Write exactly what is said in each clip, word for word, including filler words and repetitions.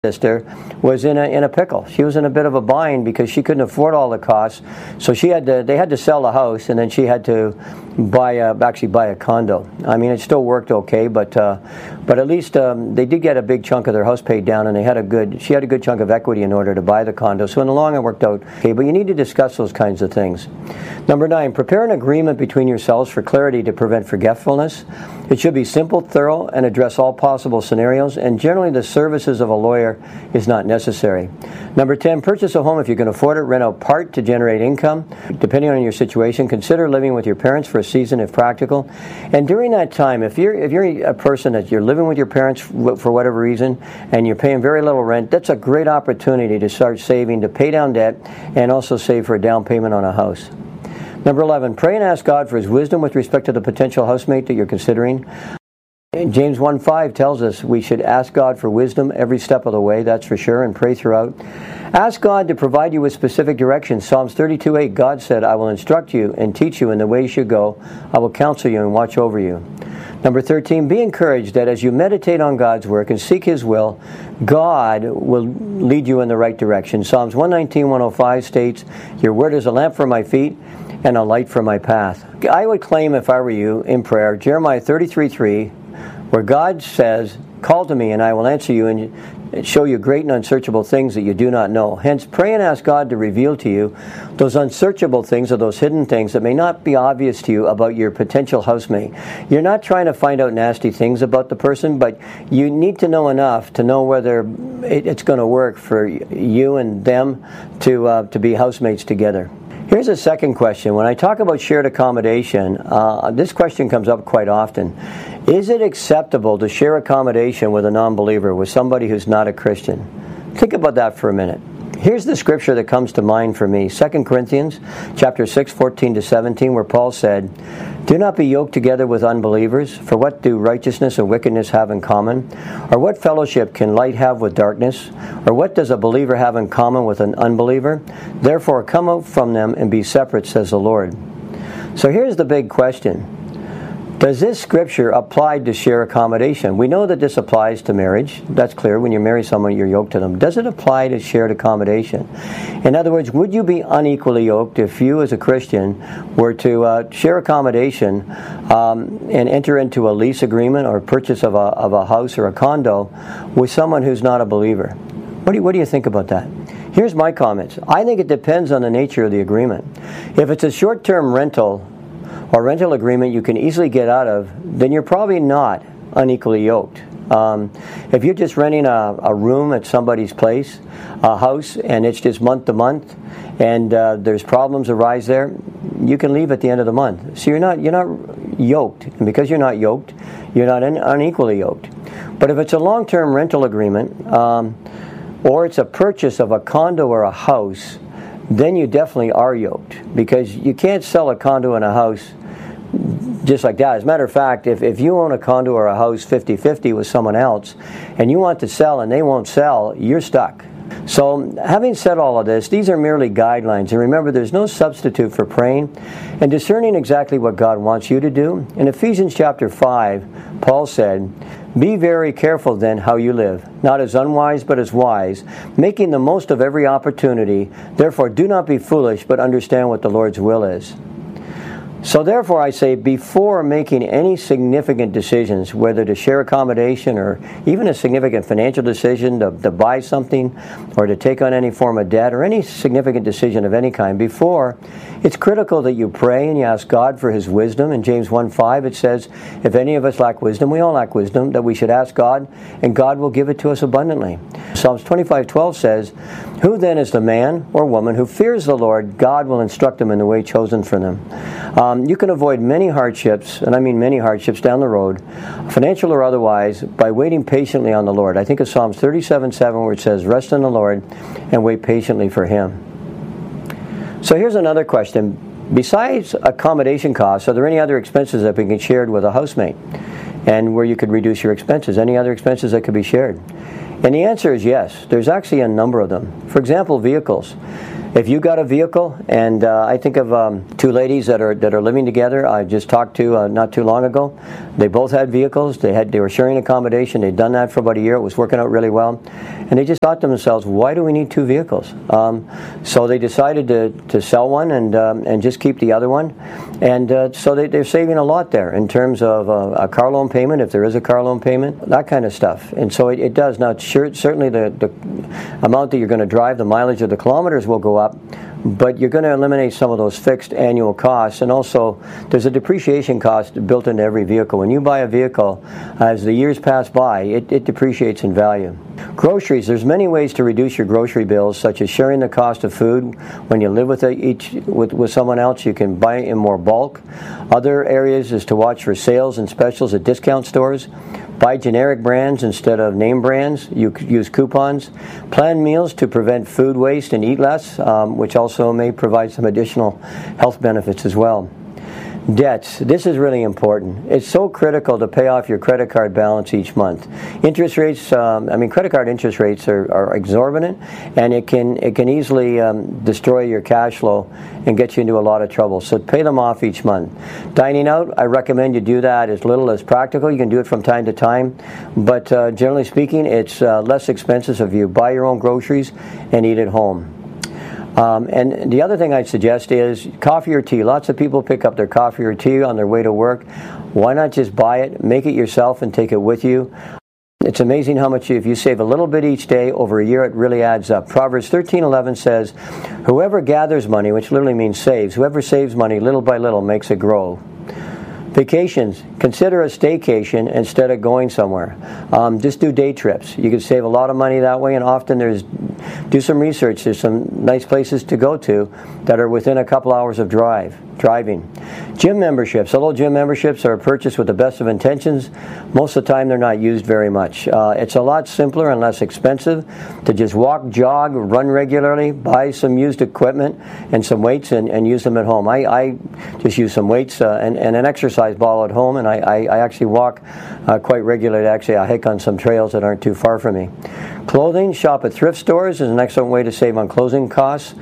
sister was in a in a pickle. She was in a bit of a bind because she couldn't afford all the costs. So she had to. They had to sell the house, and then she had to buy a, actually buy a condo. I mean, it still worked okay, but uh, but at least um, they did get a big chunk of their house paid down, and they had a good. She had a good chunk of equity in order to buy the condo. So in the long run, it worked out okay. But you need to discuss those kinds of things. Number nine, prepare an agreement between yourselves for clarity to prevent forgetfulness. It should be simple, thorough, and address all possible scenarios. And generally, the services of a lawyer is not necessary. Number ten, purchase a home if you can afford it. Rent out part to generate income. Depending on your situation, consider living with your parents for a season if practical. And during that time, if you're if you're a person that you're living with your parents for whatever reason and you're paying very little rent, that's a great opportunity to start saving to pay down debt and also save for a down payment on a house. Number eleven, pray and ask God for His wisdom with respect to the potential housemate that you're considering. James one five tells us we should ask God for wisdom every step of the way, that's for sure, and pray throughout. Ask God to provide you with specific directions. Psalms thirty-two eight, God said, I will instruct you and teach you in the way you should go. I will counsel you and watch over you. Number thirteen, be encouraged that as you meditate on God's work and seek His will, God will lead you in the right direction. Psalms one nineteen one oh five states, your word is a lamp for my feet and a light for my path. I would claim, if I were you, in prayer, Jeremiah thirty-three three, where God says, call to me and I will answer you and show you great and unsearchable things that you do not know. Hence, pray and ask God to reveal to you those unsearchable things or those hidden things that may not be obvious to you about your potential housemate. You're not trying to find out nasty things about the person, but you need to know enough to know whether it's going to work for you and them to uh, to be housemates together. Here's a second question. When I talk about shared accommodation, uh, this question comes up quite often. Is it acceptable to share accommodation with a non-believer, with somebody who's not a Christian? Think about that for a minute. Here's the scripture that comes to mind for me. Second Corinthians chapter six, fourteen to seventeen, where Paul said, do not be yoked together with unbelievers, for what do righteousness and wickedness have in common? Or what fellowship can light have with darkness? Or what does a believer have in common with an unbeliever? Therefore come out from them and be separate, says the Lord. So here's the big question. Does this scripture apply to share accommodation? We know that this applies to marriage. That's clear. When you marry someone, you're yoked to them. Does it apply to shared accommodation? In other words, would you be unequally yoked if you as a Christian were to uh, share accommodation um, and enter into a lease agreement or purchase of a, of a house or a condo with someone who's not a believer? What do you, what do you think about that? Here's my comments. I think it depends on the nature of the agreement. If it's a short-term rental or rental agreement you can easily get out of, then you're probably not unequally yoked. Um, if you're just renting a, a room at somebody's place, a house, and it's just month to month, and uh, there's problems arise there, you can leave at the end of the month. So you're not you're not yoked, and because you're not yoked, you're not un- unequally yoked. But if it's a long-term rental agreement, um, or it's a purchase of a condo or a house, then you definitely are yoked, because you can't sell a condo and a house just like that. As a matter of fact, if, if you own a condo or a house fifty-fifty with someone else and you want to sell and they won't sell, you're stuck. So having said all of this, these are merely guidelines. And remember, there's no substitute for praying and discerning exactly what God wants you to do. In Ephesians chapter five, Paul said, be very careful then how you live, not as unwise but as wise, making the most of every opportunity. Therefore do not be foolish, but understand what the Lord's will is. So therefore I say, before making any significant decisions, whether to share accommodation or even a significant financial decision to, to buy something or to take on any form of debt or any significant decision of any kind, before, it's critical that you pray and you ask God for His wisdom. In James one five it says, if any of us lack wisdom, we all lack wisdom, that we should ask God, and God will give it to us abundantly. Psalms twenty-five twelve says, who then is the man or woman who fears the Lord? God will instruct them in the way chosen for them. Um, you can avoid many hardships, and I mean many hardships down the road, financial or otherwise, by waiting patiently on the Lord. I think of Psalms thirty-seven seven where it says, rest in the Lord and wait patiently for Him. So here's another question. Besides accommodation costs, are there any other expenses that can be shared with a housemate and where you could reduce your expenses? Any other expenses that could be shared? And the answer is yes. There's actually a number of them. For example, vehicles. If you got a vehicle, and uh, I think of um, two ladies that are that are living together. I just talked to uh, not too long ago. They both had vehicles. They had they were sharing accommodation. They'd done that for about a year. It was working out really well, and they just thought to themselves, "Why do we need two vehicles?" Um, so they decided to, to sell one and um, and just keep the other one, and uh, so they, they're saving a lot there in terms of uh, a car loan payment, if there is a car loan payment, that kind of stuff. And so it, it does now. Sure, certainly the the amount that you're going to drive, the mileage of the kilometers will go up, but you're going to eliminate some of those fixed annual costs. And also, there's a depreciation cost built into every vehicle. When you buy a vehicle, as the years pass by, it, it depreciates in value. Groceries, there's many ways to reduce your grocery bills, such as sharing the cost of food. When you live with each with, with someone else, you can buy in more bulk. Other areas is to watch for sales and specials at discount stores. Buy generic brands instead of name brands. You use coupons. Plan meals to prevent food waste and eat less, um, which also may provide some additional health benefits as well. Debts. This is really important. It's so critical to pay off your credit card balance each month. Interest rates, um, I mean, credit card interest rates are, are exorbitant, and it can it can easily um, destroy your cash flow and get you into a lot of trouble. So pay them off each month. Dining out, I recommend you do that as little as practical. You can do it from time to time, but uh, generally speaking, it's uh, less expensive if you buy your own groceries and eat at home. Um, and the other thing I'd suggest is coffee or tea. Lots of people pick up their coffee or tea on their way to work. Why not just buy it, make it yourself, and take it with you? It's amazing how much, if you save a little bit each day, over a year it really adds up. Proverbs thirteen eleven says, "Whoever gathers money," which literally means saves, whoever saves money little by little makes it grow. Vacations. Consider a staycation instead of going somewhere. Um, just do day trips. You can save a lot of money that way, and often there's, do some research. There's some nice places to go to that are within a couple hours of drive, driving. Gym memberships. Although gym memberships are purchased with the best of intentions, most of the time they're not used very much. Uh, it's a lot simpler and less expensive to just walk, jog, run regularly, buy some used equipment and some weights and, and use them at home. I, I just use some weights uh, and, and an exercise ball at home, and I, I, I actually walk uh, quite regularly. Actually, I hike on some trails that aren't too far from me. Clothing, shop at thrift stores is an excellent way to save on clothing costs.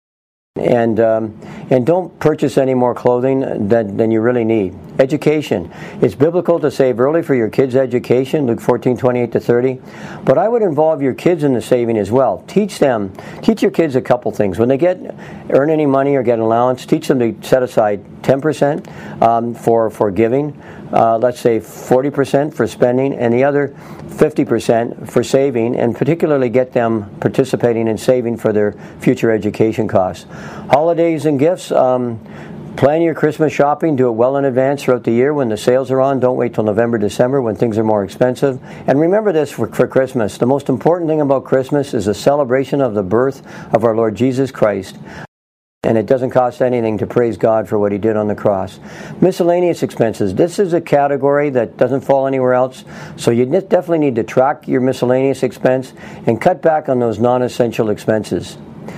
And um, and don't purchase any more clothing than, than you really need. Education. It's biblical to save early for your kids' education, Luke fourteen twenty-eight to thirty. But I would involve your kids in the saving as well. Teach them, teach your kids a couple things. When they get earn any money or get an allowance, teach them to set aside ten percent um, for, for giving. Uh, let's say forty percent for spending, and the other fifty percent for saving, and particularly get them participating in saving for their future education costs. Holidays and gifts. Um, plan your Christmas shopping. Do it well in advance throughout the year when the sales are on. Don't wait till November, December when things are more expensive. And remember this for, for Christmas. The most important thing about Christmas is the celebration of the birth of our Lord Jesus Christ. And it doesn't cost anything to praise God for what He did on the cross. Miscellaneous expenses. This is a category that doesn't fall anywhere else. So you definitely need to track your miscellaneous expense and cut back on those non-essential expenses.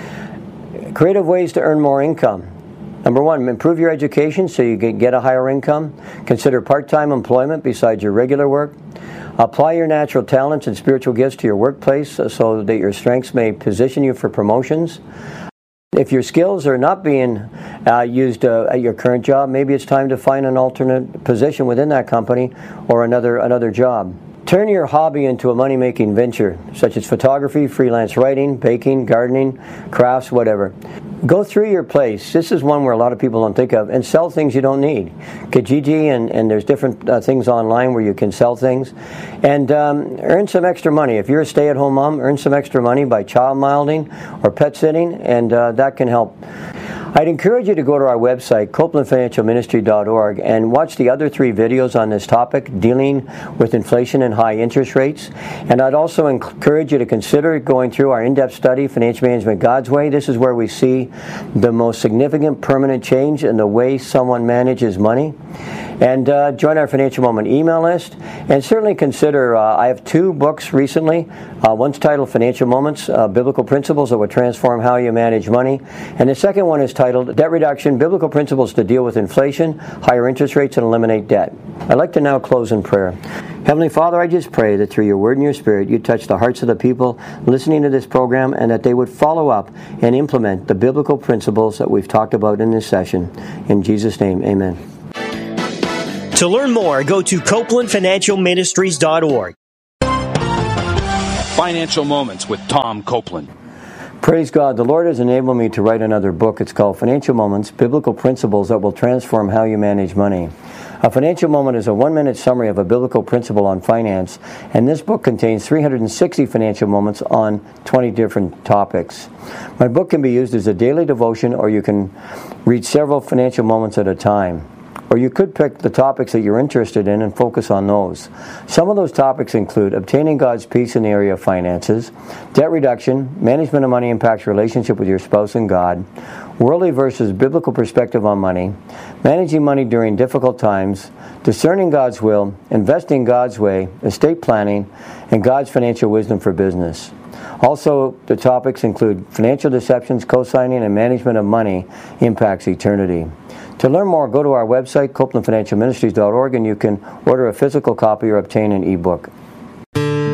Creative ways to earn more income. Number one, improve your education so you can get a higher income. Consider part-time employment besides your regular work. Apply your natural talents and spiritual gifts to your workplace so that your strengths may position you for promotions. If your skills are not being uh, used uh, at your current job, maybe it's time to find an alternate position within that company or another another job. Turn your hobby into a money-making venture, such as photography, freelance writing, baking, gardening, crafts, whatever. Go through your place. This is one where a lot of people don't think of, and sell things you don't need. Kijiji, and, and there's different uh, things online where you can sell things. And um, earn some extra money. If you're a stay-at-home mom, earn some extra money by child milding or pet sitting, and uh, that can help. I'd encourage you to go to our website, copeland financial ministry dot org, and watch the other three videos on this topic, dealing with inflation and high interest rates. And I'd also encourage you to consider going through our in-depth study, Financial Management God's Way. This is where we see the most significant permanent change in the way someone manages money. And uh, join our Financial Moment email list. And certainly consider, uh, I have two books recently. Uh, one's titled Financial Moments, uh, Biblical Principles That Will Transform How You Manage Money. And the second one is titled Debt Reduction, Biblical Principles to Deal with Inflation, Higher Interest Rates, and Eliminate Debt. I'd like to now close in prayer. Heavenly Father, I just pray that through your word and your spirit, you touch the hearts of the people listening to this program, and that they would follow up and implement the biblical principles that we've talked about in this session. In Jesus' name, amen. To learn more, go to Copeland Financial Ministries dot org. Financial Moments with Tom Copeland. Praise God. The Lord has enabled me to write another book. It's called Financial Moments, Biblical Principles That Will Transform How You Manage Money. A financial moment is a one-minute summary of a biblical principle on finance, and this book contains three hundred sixty financial moments on twenty different topics. My book can be used as a daily devotion, or you can read several financial moments at a time. Or you could pick the topics that you're interested in and focus on those. Some of those topics include obtaining God's peace in the area of finances, debt reduction, management of money impacts relationship with your spouse and God, worldly versus biblical perspective on money, managing money during difficult times, discerning God's will, investing God's way, estate planning, and God's financial wisdom for business. Also, the topics include financial deceptions, co-signing, and management of money impacts eternity. To learn more, go to our website, Copeland Financial Ministries dot org, and you can order a physical copy or obtain an ebook.